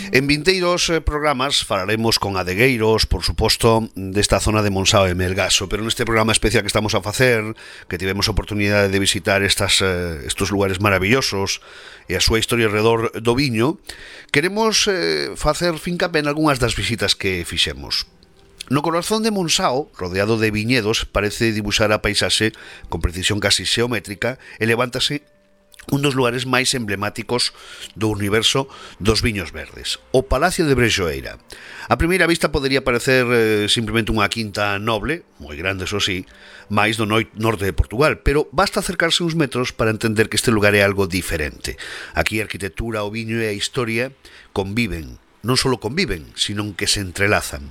En vinteiros programas falaremos con adegueiros, por suposto, desta zona de Monsáu e Melgaso, pero neste programa especial que estamos a facer, que tivemos a oportunidade de visitar estos lugares maravillosos e a súa historia alrededor do viño, queremos facer fincapé en algunhas das visitas que fixemos. No corazón de Monsáu, rodeado de viñedos, parece dibuixar a paisaxe con precisión casi xeométrica e levántase un dos lugares máis emblemáticos do universo dos viños verdes, o Palacio de Brexoeira. A primeira vista podería parecer simplemente unha quinta noble, moi grande, eso sí, máis do norte de Portugal, pero basta acercarse uns metros para entender que este lugar é algo diferente. Aquí a arquitectura, o viño e a historia conviven. Non só conviven, sino que se entrelazan.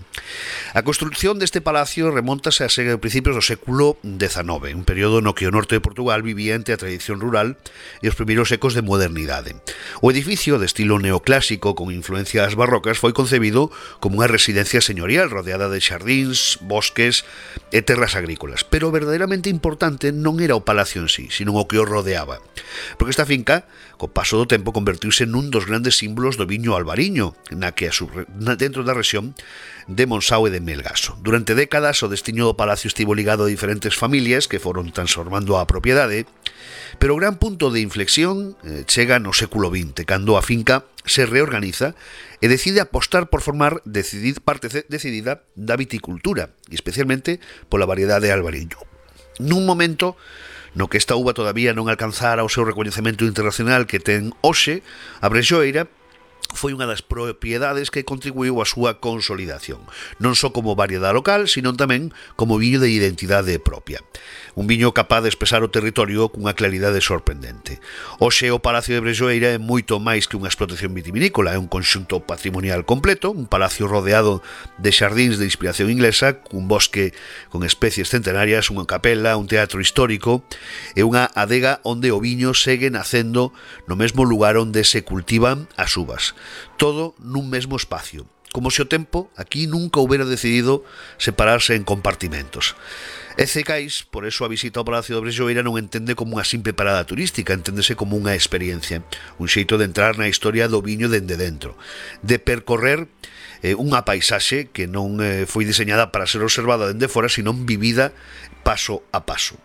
A construcción deste palacio remontase a principios do século XIX, un período no que o norte de Portugal vivía entre a tradición rural e os primeiros ecos de modernidade. O edificio, de estilo neoclásico con influencias barrocas, foi concebido como unha residencia señorial rodeada de xardíns, bosques e terras agrícolas. Pero o verdadeiramente importante non era o palacio en sí, sino o que o rodeaba. Porque esta finca, co paso do tempo, convertiuse nun dos grandes símbolos do viño albariño, dentro da rexión de Monsáu e de Melgaso. Durante décadas o destino do palacio estivo ligado a diferentes familias que foron transformando a propiedade, pero o gran punto de inflexión chega no século XX, cando a finca se reorganiza e decide apostar por formar parte decidida da viticultura, e especialmente pola variedade albariño. Nun momento no que esta uva todavía non alcanzara o seu recoñecemento internacional que ten hoxe, a Brexoeira foi unha das propiedades que contribuiu á súa consolidación, non só como variedade local, sino tamén como viño de identidade propia. Un viño capaz de expresar o territorio cunha claridade sorprendente. Hoxe o Palacio de Brexoeira é moito máis que unha explotación vitivinícola, é un conxunto patrimonial completo, un palacio rodeado de xardíns de inspiración inglesa, cun bosque con especies centenarias, unha capela, un teatro histórico e unha adega onde o viño segue nacendo no mesmo lugar onde se cultivan as uvas. Todo nun mesmo espacio, como se o tempo aquí nunca houbera decidido separarse en compartimentos. E cecais, por eso a visita ao Palacio de Brexoeira non entende como unha simple parada turística, enténdese como unha experiencia, un xeito de entrar na historia do viño dende dentro, de percorrer unha paisaxe que non foi diseñada para ser observada dende fora, sino vivida paso a paso.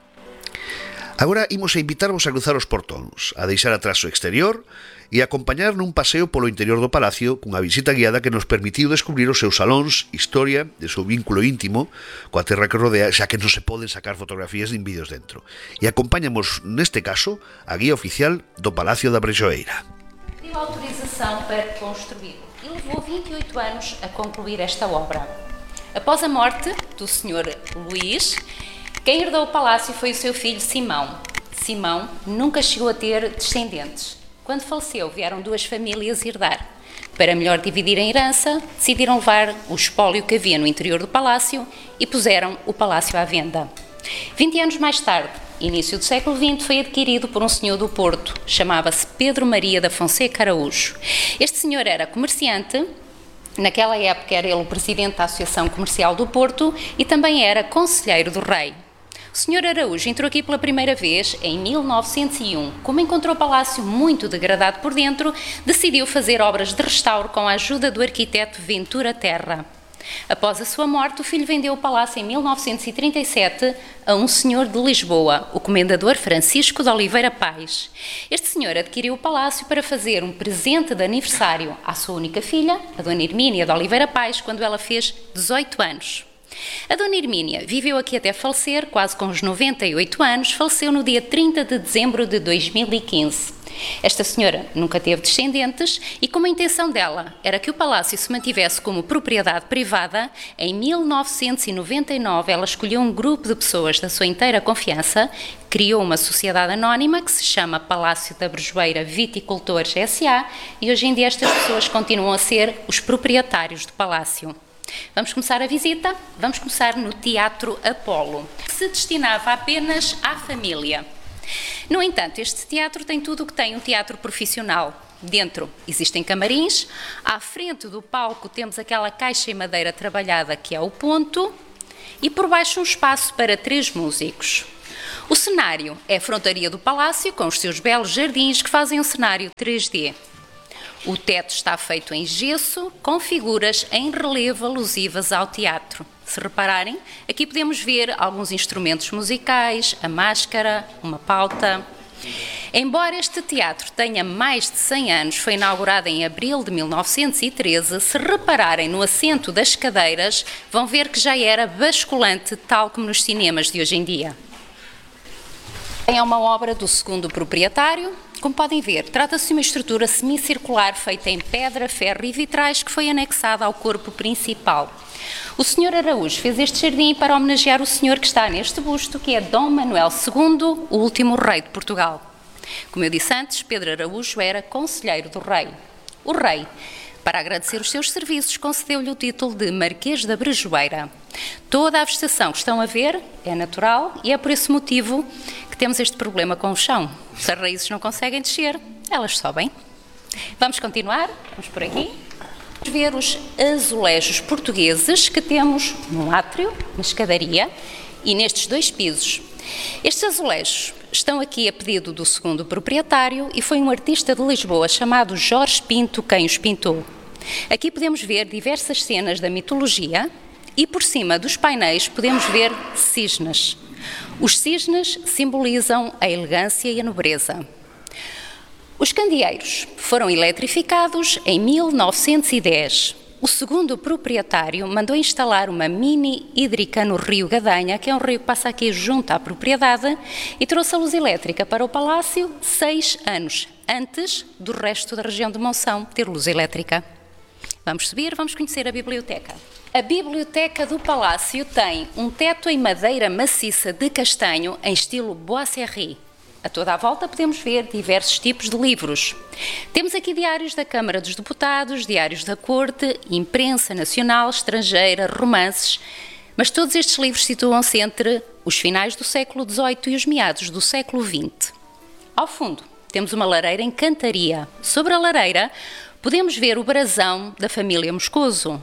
Agora imos a invitarvos a cruzar os portóns, a deixar atrás o exterior e a acompañar nun paseo polo interior do palacio cunha visita guiada que nos permitiu descubrir os seus salóns, historia, de seu vínculo íntimo coa terra que rodea, xa que non se poden sacar fotografías nin vídeos dentro. E acompañamos, neste caso, a guía oficial do Palacio da Brexoeira. Deu autorização para construir e levou 28 anos a concluir esta obra. Após a morte do Sr. Luís, quem herdou o palácio foi o seu filho Simão. Simão nunca chegou a ter descendentes. Quando faleceu, vieram duas famílias herdar. Para melhor dividir a herança, decidiram levar o espólio que havia no interior do palácio e puseram o palácio à venda. 20 anos mais tarde, início do século XX, foi adquirido por um senhor do Porto, chamava-se Pedro Maria da Fonseca Araújo. Este senhor era comerciante. Naquela época era ele o presidente da Associação Comercial do Porto e também era conselheiro do rei. O Sr. Araújo entrou aqui pela primeira vez em 1901. Como encontrou o palácio muito degradado por dentro, decidiu fazer obras de restauro com a ajuda do arquiteto Ventura Terra. Após a sua morte, o filho vendeu o palácio em 1937 a um senhor de Lisboa, o comendador Francisco de Oliveira Pais. Este senhor adquiriu o palácio para fazer um presente de aniversário à sua única filha, a Dona Hermínia de Oliveira Pais, quando ela fez 18 anos. A Dona Hermínia viveu aqui até falecer, quase com os 98 anos, faleceu no dia 30 de dezembro de 2015. Esta senhora nunca teve descendentes e, como a intenção dela era que o palácio se mantivesse como propriedade privada, em 1999 ela escolheu um grupo de pessoas da sua inteira confiança, criou uma sociedade anónima que se chama Palácio da Brexoeira Viticultores S.A. e hoje em dia estas pessoas continuam a ser os proprietários do palácio. Vamos começar a visita? Vamos começar no Teatro Apolo, que se destinava apenas à família. No entanto, este teatro tem tudo o que tem um teatro profissional. Dentro existem camarins, à frente do palco temos aquela caixa em madeira trabalhada que é o ponto e por baixo um espaço para 3 músicos. O cenário é a frontaria do palácio com os seus belos jardins que fazem um cenário 3D. O teto está feito em gesso, com figuras em relevo alusivas ao teatro. Se repararem, aqui podemos ver alguns instrumentos musicais, a máscara, uma pauta. Embora este teatro tenha mais de 100 anos, foi inaugurado em abril de 1913, se repararem no assento das cadeiras, vão ver que já era basculante, tal como nos cinemas de hoje em dia. É uma obra do segundo proprietário. Como podem ver, trata-se de uma estrutura semicircular feita em pedra, ferro e vitrais que foi anexada ao corpo principal. O Sr. Araújo fez este jardim para homenagear o senhor que está neste busto, que é Dom Manuel II, o último rei de Portugal. Como eu disse antes, Pedro Araújo era conselheiro do rei. O rei, para agradecer os seus serviços, concedeu-lhe o título de Marquês da Brejoeira. Toda a vegetação que estão a ver é natural e é por esse motivo que temos este problema com o chão. Se as raízes não conseguem descer, elas sobem. Vamos continuar? Vamos por aqui. Vamos ver os azulejos portugueses que temos no átrio, na escadaria e nestes 2 pisos. Estes azulejos estão aqui a pedido do segundo proprietário e foi um artista de Lisboa chamado Jorge Pinto quem os pintou. Aqui podemos ver diversas cenas da mitologia e por cima dos painéis podemos ver cisnes. Os cisnes simbolizam a elegância e a nobreza. Os candeeiros foram eletrificados em 1910. O segundo proprietário mandou instalar uma mini hídrica no rio Gadanha, que é um rio que passa aqui junto à propriedade, e trouxe a luz elétrica para o palácio 6 anos antes do resto da região de Monção ter luz elétrica. Vamos subir, vamos conhecer a biblioteca. A biblioteca do palácio tem um teto em madeira maciça de castanho em estilo Boisserri. A toda a volta podemos ver diversos tipos de livros. Temos aqui diários da Câmara dos Deputados, diários da Corte, imprensa nacional, estrangeira, romances, mas todos estes livros situam-se entre os finais do século XVIII e os meados do século XX. Ao fundo, temos uma lareira em cantaria. Sobre a lareira, podemos ver o brasão da família Moscoso.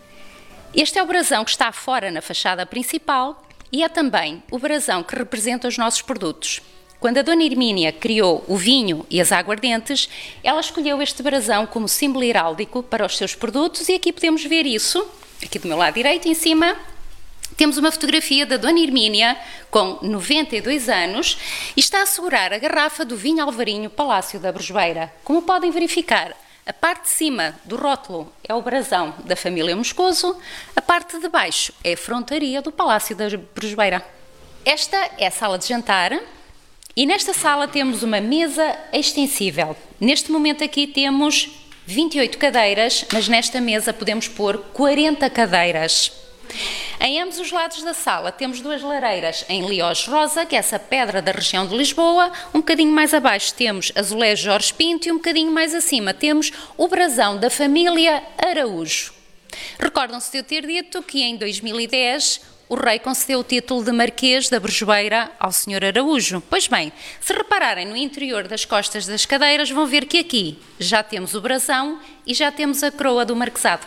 Este é o brasão que está fora na fachada principal e é também o brasão que representa os nossos produtos. Quando a Dona Hermínia criou o vinho e as aguardentes, ela escolheu este brasão como símbolo heráldico para os seus produtos e aqui podemos ver isso, aqui do meu lado direito, em cima, temos uma fotografia da Dona Hermínia com 92 anos e está a segurar a garrafa do vinho Alvarinho Palácio da Brejoeira. Como podem verificar, a parte de cima do rótulo é o brasão da família Moscoso, a parte de baixo é a frontaria do Palácio da Brejoeira. Esta é a sala de jantar e nesta sala temos uma mesa extensível. Neste momento aqui temos 28 cadeiras, mas nesta mesa podemos pôr 40 cadeiras. Em ambos os lados da sala temos 2 lareiras em liós rosa, que é essa pedra da região de Lisboa. Um bocadinho mais abaixo temos azulejo Jorge Pinto e um bocadinho mais acima temos o brasão da família Araújo. Recordam-se de eu ter dito que em 2010 o rei concedeu o título de Marquês da Brejoeira ao Sr. Araújo. Pois bem, se repararem no interior das costas das cadeiras, vão ver que aqui já temos o brasão e já temos a coroa do marquesado.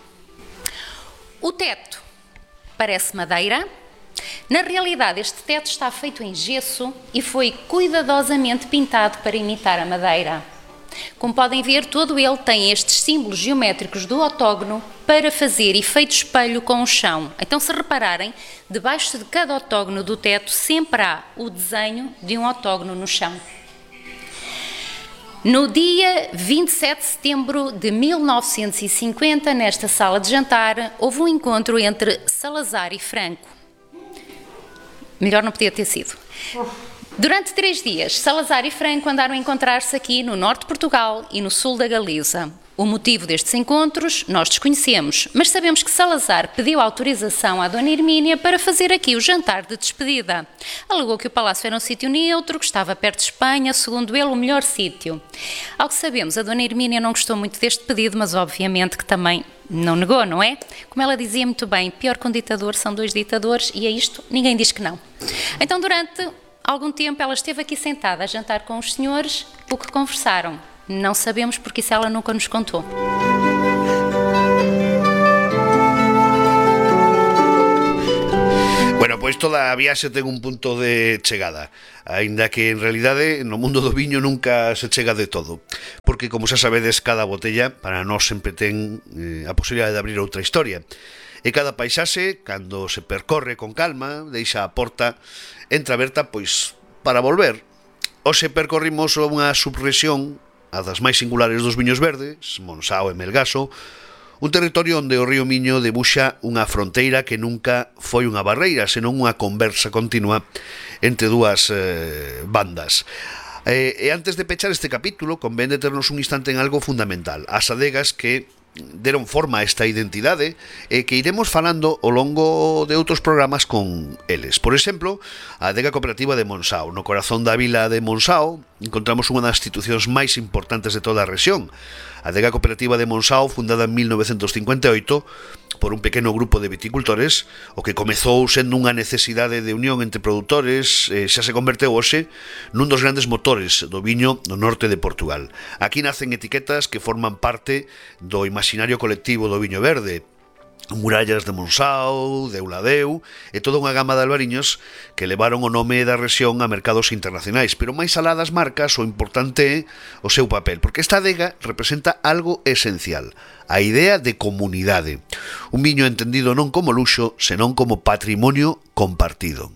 O teto parece madeira. Na realidade, este teto está feito em gesso e foi cuidadosamente pintado para imitar a madeira. Como podem ver, todo ele tem estes símbolos geométricos do octógono para fazer efeito espelho com o chão. Então, se repararem, debaixo de cada octógono do teto sempre há o desenho de um octógono no chão. No dia 27 de setembro de 1950, nesta sala de jantar, houve um encontro entre Salazar e Franco. Melhor não podia ter sido. Durante 3 dias, Salazar e Franco andaram a encontrar-se aqui no norte de Portugal e no sul da Galiza. O motivo destes encontros nós desconhecemos, mas sabemos que Salazar pediu autorização à Dona Hermínia para fazer aqui o jantar de despedida. Alegou que o palácio era um sítio neutro, que estava perto de Espanha, segundo ele, o melhor sítio. Ao que sabemos, a Dona Hermínia não gostou muito deste pedido, mas obviamente que também não negou, não é? Como ela dizia muito bem, pior que um ditador são 2 ditadores, e a isto ninguém diz que não. Então, durante algum tempo, ela esteve aqui sentada a jantar com os senhores. O que conversaram? Não sabemos, porque isso ela nunca nos contou. Pois toda a viaxe ten un punto de chegada, aínda que en realidade no mundo do viño nunca se chega de todo, porque como xa sabedes, cada botella para nós sempre ten a posibilidade de abrir outra historia. E cada paisaxe, cando se percorre con calma, deixa a porta entreaberta, pois, para volver. Hoxe percorrimos unha subrexión, a das máis singulares dos viños verdes, Monsáu e Melgaso, un territorio onde o río Miño debuxa unha fronteira que nunca foi unha barreira, senón unha conversa continua entre dúas bandas. E antes de pechar este capítulo, convén deternos un instante en algo fundamental, as adegas que deron forma a esta identidade e que iremos falando ao longo de outros programas con eles. Por exemplo, a Adega Cooperativa de Monsáu. No corazón da vila de Monsáu encontramos unha das institucións máis importantes de toda a rexión. A Adega Cooperativa de Monsáu, fundada en 1958 por un pequeno grupo de viticultores, o que comezou sendo unha necesidade de unión entre produtores, xa se converteu hoxe nun dos grandes motores do viño no norte de Portugal. Aquí nacen etiquetas que forman parte do imaginario colectivo do viño verde, Murallas de Monsáu, Deuladeu e toda unha gama de albariños que levaron o nome da rexión a mercados internacionais. Pero máis alá das marcas, o importante é o seu papel, porque esta adega representa algo esencial, a idea de comunidade. Un viño entendido non como luxo, senón como patrimonio compartido.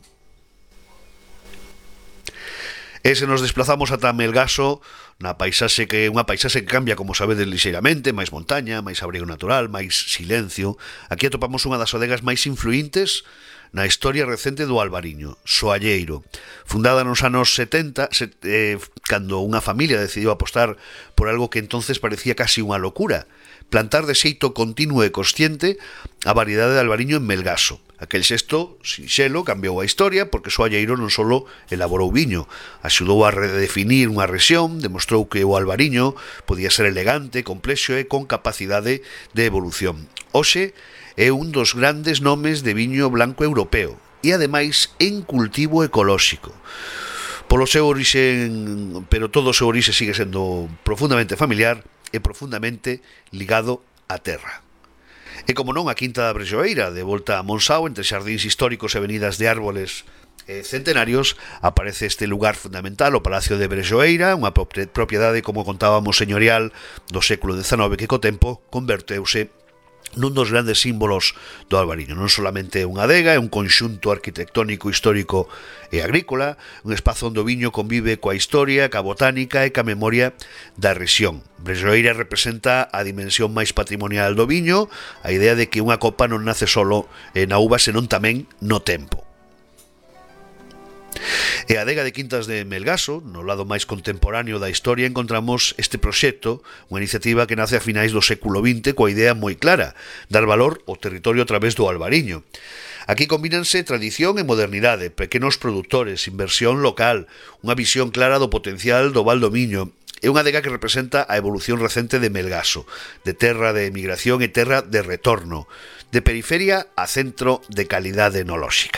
E se nos desplazamos ata Melgaso, na paisaxe que é unha paisaxe que cambia, como sabedes, lixeiramente, máis montaña, máis abrigo natural, máis silencio. Aquí atopamos unha das adegas máis influíntes na historia recente do Albariño, Soalleiro. Fundada nos anos 70, cando unha familia decidiu apostar por algo que entonces parecía casi unha locura, plantar de xeito continuo e consciente a variedade de albariño en Melgaso. Aquel xesto sinxelo cambiou a historia porque Soalleiro non só elaborou viño, axudou a redefinir unha rexión, demostrou que o albariño podía ser elegante, complexo e con capacidade de evolución. Hoxe é un dos grandes nomes de viño blanco europeo e ademais en cultivo ecolóxico. Polo seu orixen, pero todo o seu orixe sigue sendo profundamente familiar e profundamente ligado á terra. E como non, a Quinta da Brejoeira, de volta a Monsáu, entre xardíns históricos e avenidas de árboles centenarios, aparece este lugar fundamental, o Palacio de Brejoeira, unha propiedade, como contábamos, señorial do século XIX, que co tempo converteuse nun dos grandes símbolos do Albariño. Non solamente unha adega, é un conxunto arquitectónico, histórico e agrícola, un espazo onde o viño convive coa historia, coa botánica e coa memoria da rexión. Brejoeira representa a dimensión máis patrimonial do viño, a idea de que unha copa non nace solo na uva, senón tamén no tempo. E a adega de Quintas de Melgaso, no lado máis contemporáneo da historia, encontramos este proxecto, unha iniciativa que nace a finais do século XX coa idea moi clara, dar valor ao territorio a través do albariño. Aquí combínanse tradición e modernidade, pequenos produtores, inversión local, unha visión clara do potencial do Val do Miño. É unha adega que representa a evolución recente de Melgaso, de terra de emigración e terra de retorno, de periferia a centro de calidade enolóxica.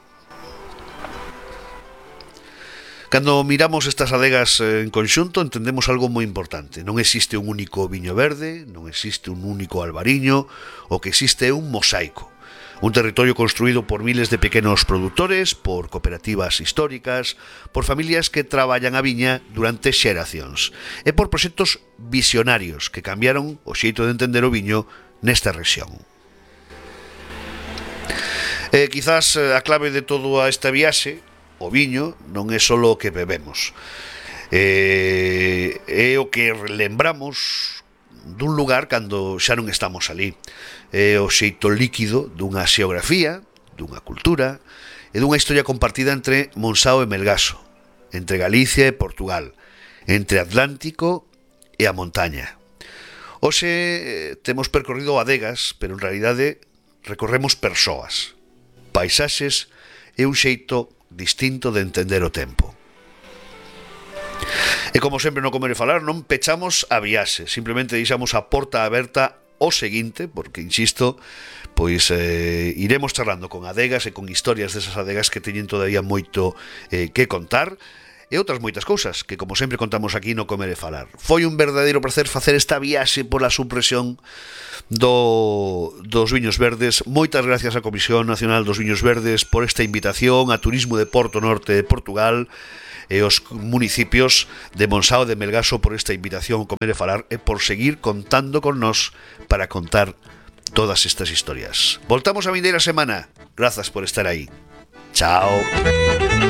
Cando miramos estas adegas en conxunto, entendemos algo moi importante. Non existe un único viño verde, non existe un único albariño, o que existe é un mosaico. Un territorio construído por miles de pequenos produtores, por cooperativas históricas, por familias que traballan a viña durante xeracións, e por proxectos visionarios que cambiaron o xeito de entender o viño nesta rexión. Quizás a clave de toda esta viaxe, o viño, non é só o que bebemos, é o que lembramos dun lugar cando xa non estamos ali. É o xeito líquido dunha xeografía, dunha cultura e dunha historia compartida entre Monsáu e Melgaso, entre Galicia e Portugal, entre Atlántico e a montaña. Hoxe temos percorrido adegas, pero en realidade recorremos persoas, paisaxes e un xeito distinto de entender o tempo. E como sempre no Comer e Falar, non pechamos a viaxe, simplemente deixamos a porta aberta o seguinte, porque, insisto, pois iremos charlando con adegas e con historias desas adegas que teñen todavía moito que contar, e outras moitas cousas que, como sempre, contamos aquí no Comer e Falar. Foi un verdadeiro placer facer esta viaxe pola supresión dos viños verdes. Moitas gracias á Comisión Nacional dos Viños Verdes por esta invitación, a Turismo de Porto Norte de Portugal e os municipios de Monsáu de Melgaso por esta invitación a Comer e Falar e por seguir contando con nós para contar todas estas historias. Voltamos a vindeira semana. Grazas por estar aí. Chao.